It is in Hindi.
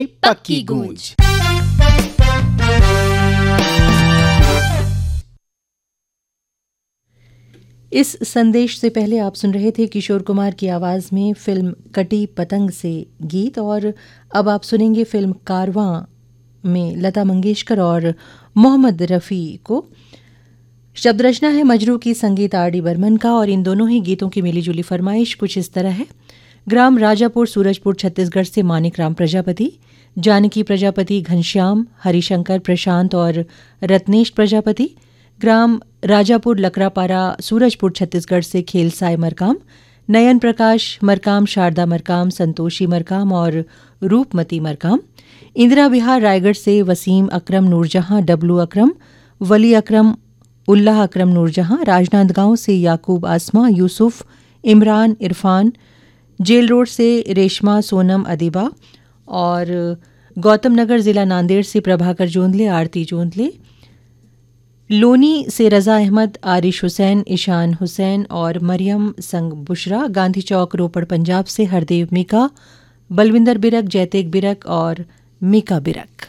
पक्की गूंज। इस संदेश से पहले आप सुन रहे थे किशोर कुमार की आवाज़ में फिल्म कटी पतंग से गीत, और अब आप सुनेंगे फिल्म कारवां में लता मंगेशकर और मोहम्मद रफ़ी को। शब्द रचना है मजरू की, संगीत आर डी बर्मन का, और इन दोनों ही गीतों की मिलीजुली फरमाइश कुछ इस तरह है। ग्राम राजापुर, सूरजपुर, छत्तीसगढ़ से मानिक राम प्रजापति, जानकी प्रजापति, घनश्याम, हरिशंकर, प्रशांत और रत्नेश प्रजापति। ग्राम राजापुर, लकरापारा, सूरजपुर, छत्तीसगढ़ से खेलसाय मरकाम, नयन प्रकाश मरकाम, शारदा मरकाम, संतोषी मरकाम और रूपमती मरकाम। इंदिरा विहार, रायगढ़ से वसीम अकरम, नूरजहां, डब्लू अकरम, वली अकरम, उल्लाह अकरम, नूरजहां। राजनांदगांव से याकूब, आसमा, यूसुफ, इमरान, इरफान। जेल रोड से रेशमा, सोनम, अदीबा। और गौतम नगर ज़िला नांदेड़ से प्रभाकर जोंदले, आरती जोंदले। लोनी से रज़ा अहमद, आरिश हुसैन, ईशान हुसैन और मरियम संग बुशरा। गांधी चौक, रोपड़, पंजाब से हरदेव मीका, बलविंदर बिरक, जैतेक बिरक और मीका बिरक।